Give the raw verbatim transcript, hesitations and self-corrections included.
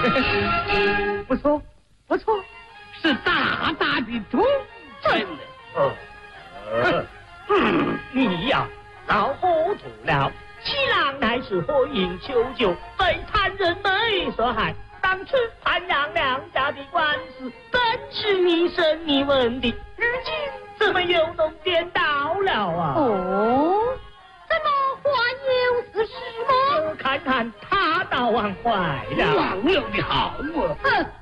不错，不错，是大大的忠贞。 哦，呃嗯、你呀，闹糊涂了。七郎乃是火影求救，被残忍妹所害。当初潘阳两家的官司，本是你审你问的，如今怎么又弄颠倒了啊？ 哦，怎么还有此事吗？ 看看他倒忘坏了， 忘了的好啊！ 哼。